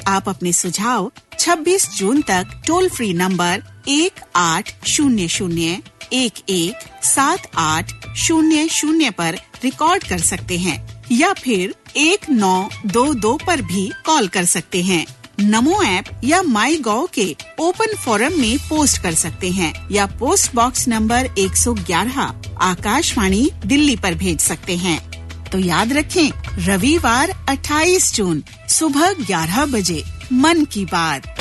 आप अपने सुझाव 26 जून तक टोल फ्री नंबर 1800-117800 पर रिकॉर्ड कर सकते हैं या फिर 1922 पर भी कॉल कर सकते हैं। नमो ऐप या माई गॉव के ओपन फोरम में पोस्ट कर सकते हैं या post box number 111 Akashvani Delhi पर भेज सकते हैं। तो याद रखें, रविवार 28 जून सुबह 11 बजे मन की बात।